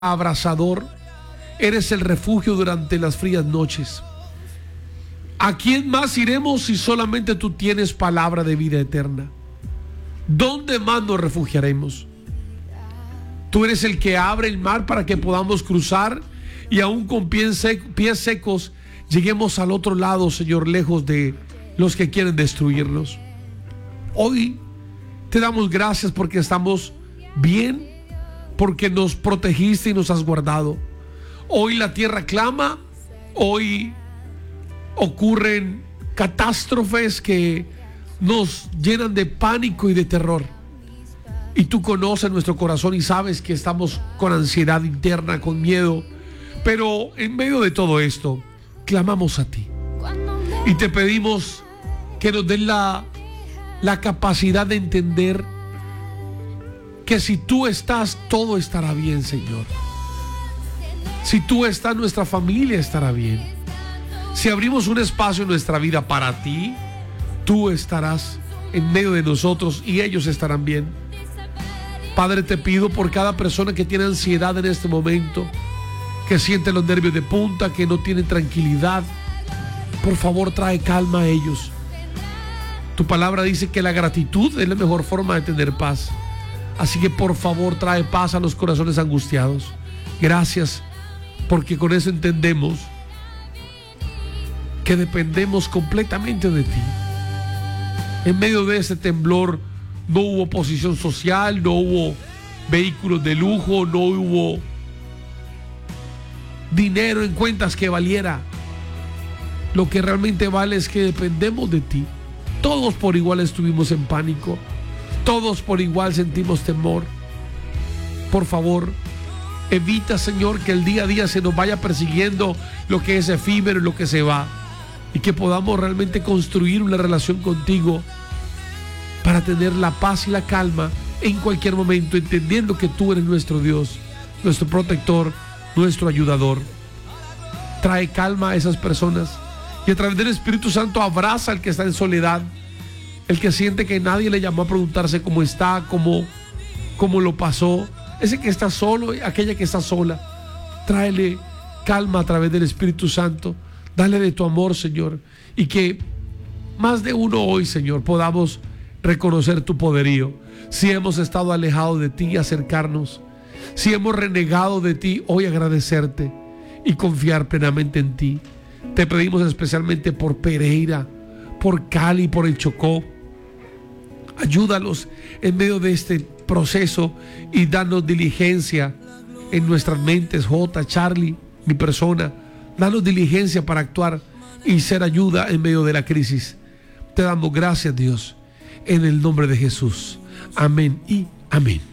abrasador, eres el refugio durante las frías noches. ¿A quién más iremos si solamente tú tienes palabra de vida eterna? ¿Dónde más nos refugiaremos? Tú eres el que abre el mar para que podamos cruzar y aún con pies secos lleguemos al otro lado, Señor, lejos de los que quieren destruirnos. Hoy te damos gracias porque estamos bien, porque nos protegiste y nos has guardado. Hoy la tierra clama, hoy ocurren catástrofes que nos llenan de pánico y de terror. Y tú conoces nuestro corazón y sabes que estamos con ansiedad interna, con miedo. Pero en medio de todo esto, clamamos a ti. Y te pedimos que nos den la capacidad de entender que si tú estás, todo estará bien, Señor. Si tú estás, nuestra familia estará bien. Si abrimos un espacio en nuestra vida para ti, tú estarás en medio de nosotros y ellos estarán bien. Padre, te pido por cada persona que tiene ansiedad en este momento, que siente los nervios de punta, que no tiene tranquilidad. Por favor, trae calma a ellos. Tu palabra dice que la gratitud es la mejor forma de tener paz. Así que por favor, trae paz a los corazones angustiados. Gracias, porque con eso entendemos que dependemos completamente de ti. En medio de ese temblor no hubo oposición social, no hubo vehículos de lujo, no hubo dinero en cuentas que valiera. Lo que realmente vale es que dependemos de ti. Todos por igual estuvimos en pánico, todos por igual sentimos temor. Por favor, evita, Señor, que el día a día se nos vaya persiguiendo lo que es efímero y lo que se va, y que podamos realmente construir una relación contigo para tener la paz y la calma en cualquier momento, entendiendo que tú eres nuestro Dios, nuestro protector, nuestro ayudador. Trae calma a esas personas y a través del Espíritu Santo abraza al que está en soledad, el que siente que nadie le llamó a preguntarse cómo está, cómo lo pasó, ese que está solo, aquella que está sola. Tráele calma a través del Espíritu Santo. Dale de tu amor, Señor, y que más de uno hoy, Señor, podamos reconocer tu poderío. Si hemos estado alejados de ti, acercarnos. Si hemos renegado de ti, hoy agradecerte y confiar plenamente en ti. Te pedimos especialmente por Pereira, por Cali, por el Chocó. Ayúdalos en medio de este proceso y danos diligencia en nuestras mentes. J, Charlie, mi persona, danos diligencia para actuar y ser ayuda en medio de la crisis. Te damos gracias, Dios, en el nombre de Jesús. Amén y amén.